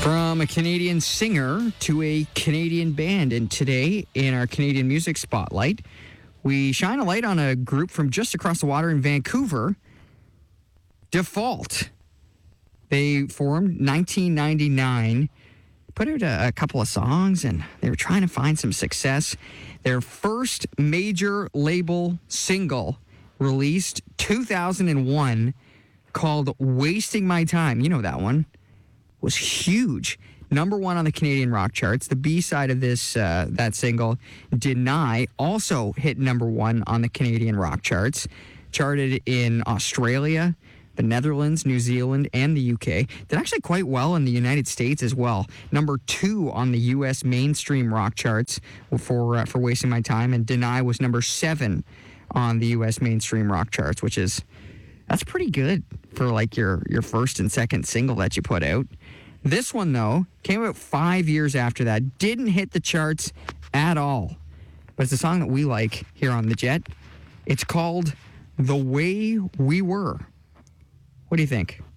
From a Canadian singer to a Canadian band. And today, in our Canadian Music Spotlight, we shine a light on a group from just across the water in Vancouver, Default. They formed 1999, put out a couple of songs, and they were trying to find some success. Their first major label single, released 2001, called Wasting My Time. You know that one. Was huge. Number one on the Canadian rock charts. The B-side of this that single, Deny, also hit number one on the Canadian rock charts. Charted in Australia, the Netherlands, New Zealand, and the UK. Did actually quite well in the United States as well. Number two on the US mainstream rock charts for Wasting My Time, and Deny was number 7 on the US mainstream rock charts, that's pretty good for like your first and second single that you put out. This one, though, came out 5 years after that. Didn't hit the charts at all. But it's a song that we like here on The Jet. It's called The Way We Were. What do you think?